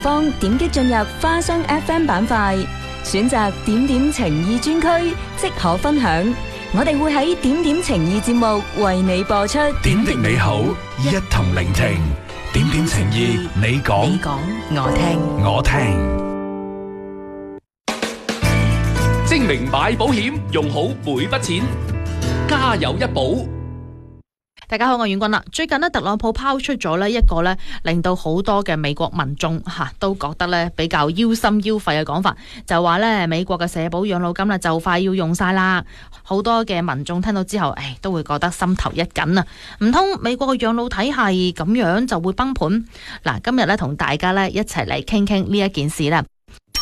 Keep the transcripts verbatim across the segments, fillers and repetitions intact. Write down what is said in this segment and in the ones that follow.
方點擊進入花生 F M 板塊，選擇點點情意專區，即可分享。我哋會喺點點情意節目為你播出。 點滴美好，一同聆聽。點點情意，你講， 你講，我聽， 我聽。 精明買保險，用好每筆錢，家有一保。 大家好，我係阮君啦。最近呢，特朗普拋出咗呢一個呢，令到好多嘅美國民眾吓都覺得呢比較腰心腰肺嘅講法，就話呢美國嘅社保養老金呢就快要用晒啦。好多嘅民眾聽到之後，誒都會覺得心頭一緊啊！唔通美國嘅養老體系咁樣就會崩盤？嗱，今日呢，同大家呢一齊嚟傾傾呢一件事啦。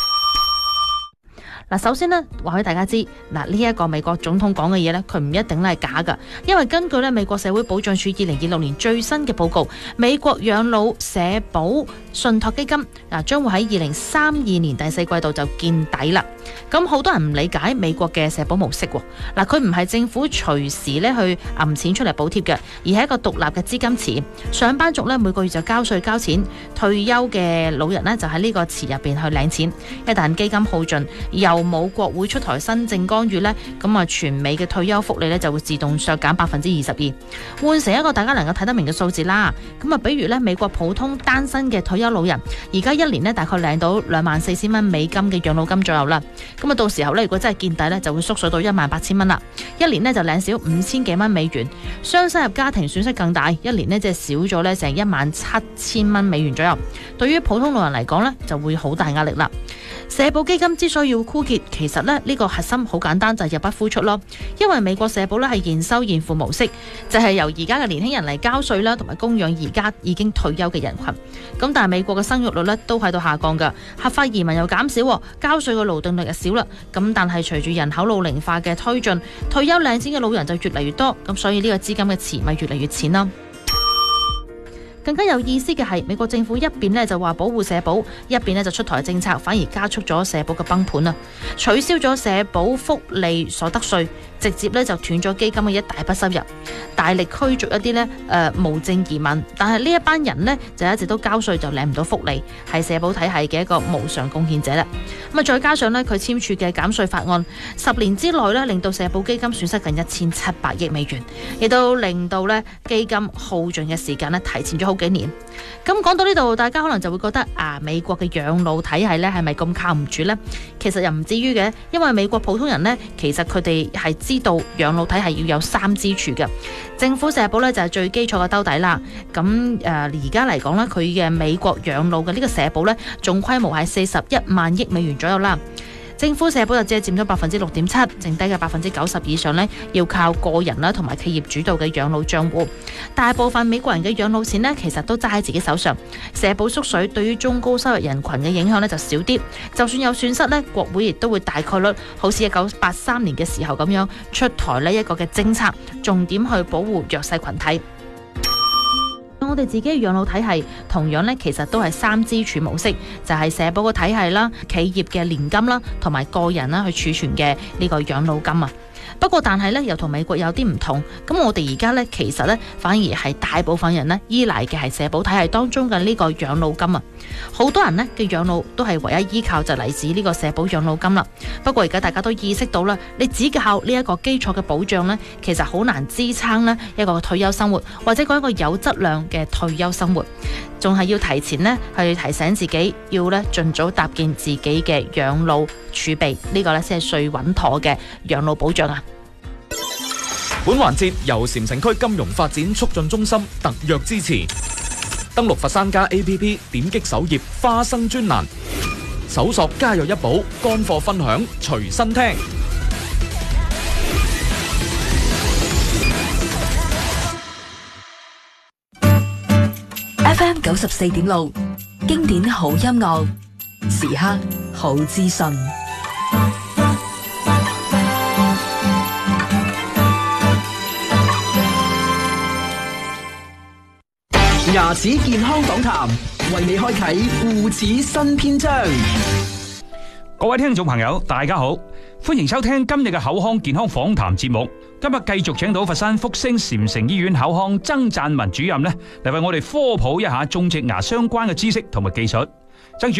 嗱，首先呢，話俾大家知，嗱呢一個美國總統講嘅嘢呢，佢唔一定係假噶，因為根據呢美國社會保障署二零二六年最新嘅報告，美國養老社保信託基金嗱將會喺二零三二年第四季度就見底啦。咁好多人唔理解美國嘅社保模式喎，嗱佢唔係政府隨時咧去揞錢出嚟補貼嘅，而係一個獨立嘅資金池。上班族呢，每個月就交稅交錢，退休嘅老人呢，就喺呢個池入邊去領錢。一旦基金耗盡，又冇國會出台新政干預呢，咁啊全美嘅退休福利呢就會自動削減百分之二十二，換成一個大家能夠睇得明嘅數字啦。咁啊，比如呢，美國普通單身嘅退休老人，而家一年呢大概領到兩萬四千蚊美金嘅養老金左右啦。咁啊，到時候呢，如果真係見底呢，就會縮水到一萬八千蚊啦。一年呢就領少五千幾蚊美元，雙收入家庭損失更大，一年呢即係少咗呢成一萬七千蚊美元左右。對於普通老人嚟講呢，就會好大壓力啦。社保基金之所以要枯竭，其實呢，呢個核心好簡單，就係入不敷出咯。因為美國社保呢係現收現付模式，就係由而家嘅年輕人嚟交稅啦，同埋供養而家已經退休嘅人群。咁但係美國嘅生育率呢都喺度下降㗎，合法移民又減少，交稅嘅勞動力又少啦。咁但係隨住人口老齡化嘅推進，退休領錢嘅老人就越嚟越多，咁所以呢個資金嘅池咪越嚟越淺咯。更加有意思嘅係，美國政府一邊呢就話保護社保，一邊呢就出台政策，反而加速咗社保嘅崩盤啊！取消咗社保福利所得稅，直接呢就斷咗基金嘅一大筆收入，大力驅逐一啲呢誒、呃、無證移民。但係呢一班人呢，就一直都交稅就領唔到福利，係社保體系嘅一個無償貢獻者啦。咁啊，再加上呢，佢簽署嘅減稅法案，十年之內呢，令到社保基金損失近一千七百億美元，亦都令到呢基金耗盡嘅時間呢提前咗好幾年。咁講到呢度，大家可能就會覺得啊，美國嘅養老體系呢係咪咁靠唔住呢？其實又唔至於嘅，因為美國普通人呢，其實佢哋係知道養老體系要有三支柱嘅。政府社保呢就係最基礎嘅兜底啦。咁誒而家嚟講呢，佢嘅美國養老嘅呢個社保呢，總規模係四十一萬億美元左右啦。政府社保就只係佔咗百分之六點七，剩低嘅百分之九十以上呢，要靠個人啦同埋企業主導嘅養老賬戶。大部分美國人嘅養老錢呢，其實都揸喺自己手上。社保縮水對於中高收入人群嘅影響呢就少啲。就算有損失呢，國會亦都會大概率好似一九八三年嘅時候咁樣出台呢一個嘅政策，重點去保護弱勢群體。我哋自己嘅養老體系同樣咧，其實都係三支柱模式，就係社保嘅體系啦、企業嘅年金啦，同埋個人啦去儲存嘅呢個養老金啊。不過但係咧，又同美國有啲唔同。咁我哋而家咧，其實咧反而係大部分人咧依賴嘅係社保體系當中嘅呢個養老金啊。好多人咧嘅養老都係唯一依靠就嚟自呢個社保養老金啦。不過而家大家都意識到啦，你只靠呢一個基礎嘅保障咧，其實好難支撐咧一個退休生活，或者講一個有質量嘅退休生活，仲係要提前咧去提醒自己，要咧盡早搭建自己嘅養老儲備，呢個咧先係最穩妥嘅養老保障啊！ 本環節由禪城區金融發展促進中心特約支持。登錄佛山家 A P P， 點擊首頁花生專欄，搜索家有一寶，乾貨分享隨身聽。 F M 九十四點六，經典好音樂，時刻好資訊。 牙齒健康講壇為你開啟護齒新篇章。 各位聽眾朋友，大家好，歡迎收聽今日嘅口腔健康訪談節目。今日繼續請到佛山福星禪城醫院口腔曾贊文主任呢，嚟為我哋科普一下種植牙相關嘅知識同埋技術。